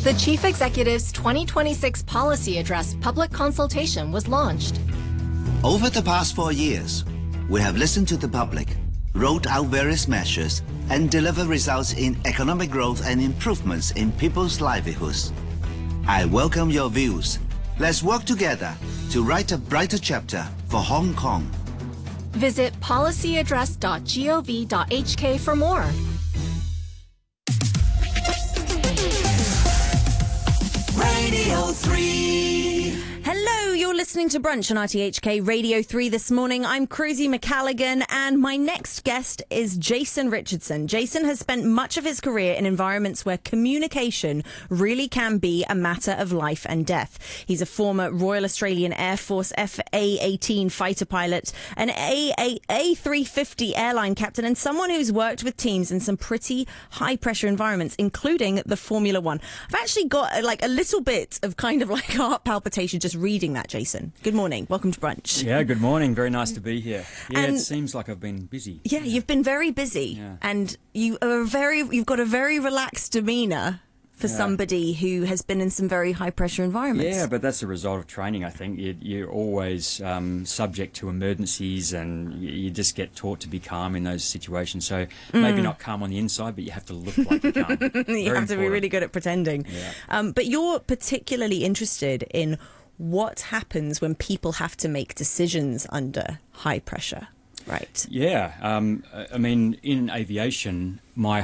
The Chief Executive's 2026 Policy Address public consultation was launched. Over the past 4 years, we have listened to the public, rolled out various measures, and delivered results in economic growth and improvements in people's livelihoods. I welcome your views. Let's work together to write a brighter chapter for Hong Kong. Visit policyaddress.gov.hk for more. Radio 3. Hello, you're listening to Brunch on RTHK Radio 3 this morning. I'm Cruzy McCalligan, and my next guest is Jason Richardson. Jason has spent much of his career in environments where communication really can be a matter of life and death. He's a former Royal Australian Air Force FA-18 fighter pilot, an A350 airline captain, and someone who's worked with teams in some pretty high-pressure environments, including the Formula One. I've actually got a little bit of kind of like heart palpitation just reading that, Jason. Good morning. Welcome to Brunch. Yeah, good morning. Very nice to be here. Yeah, And it seems like I've been busy. Yeah, you've been very busy, Yeah. and you've got a very relaxed demeanour for somebody who has been in some very high pressure environments. Yeah, but that's the result of training, I think. You're always subject to emergencies, and you just get taught to be calm in those situations. So maybe not calm on the inside, but you have to look like you're calm. You have to be really good at pretending. Yeah. But you're particularly interested in what happens when people have to make decisions under high pressure, right? Yeah. I mean, in aviation,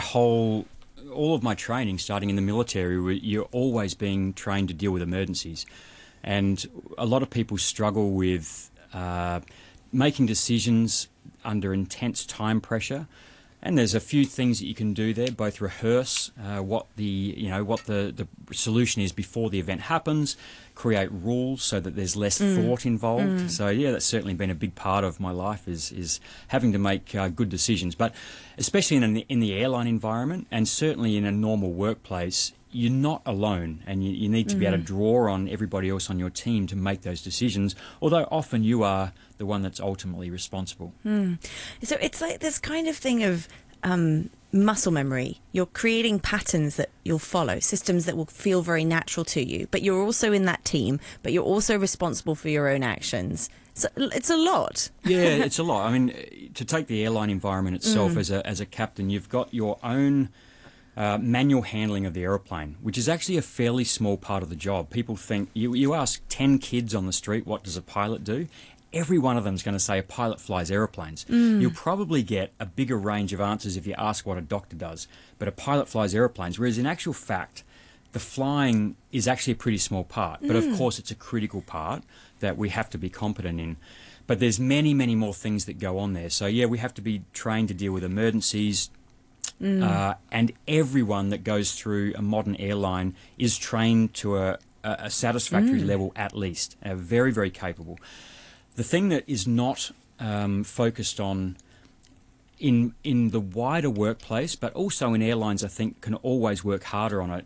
all of my training, starting in the military, you're always being trained to deal with emergencies. And a lot of people struggle with making decisions under intense time pressure. And there's a few things that you can do there, both rehearse what the solution is before the event happens, create rules so that there's less thought involved. So yeah, that's certainly been a big part of my life is having to make good decisions. But especially in the airline environment, and certainly in a normal workplace, you're not alone, and you need to be able to draw on everybody else on your team to make those decisions, although often you are the one that's ultimately responsible. So it's like this kind of thing of muscle memory. You're creating patterns that you'll follow, systems that will feel very natural to you, but you're also in that team, but you're also responsible for your own actions. So it's a lot. Yeah, it's a lot. I mean, to take the airline environment itself, as a captain, you've got your own manual handling of the aeroplane, which is actually a fairly small part of the job. People think, you ask 10 kids on the street, what does a pilot do? Every one of them is going to say a pilot flies aeroplanes. You'll probably get a bigger range of answers if you ask what a doctor does. But a pilot flies aeroplanes, whereas in actual fact, the flying is actually a pretty small part. But of course, it's a critical part that we have to be competent in. But there's many, many more things that go on there. So yeah, we have to be trained to deal with emergencies. And everyone that goes through a modern airline is trained to a satisfactory level at least. Very, very capable. The thing that is not focused on in the wider workplace, but also in airlines, I think, can always work harder on it,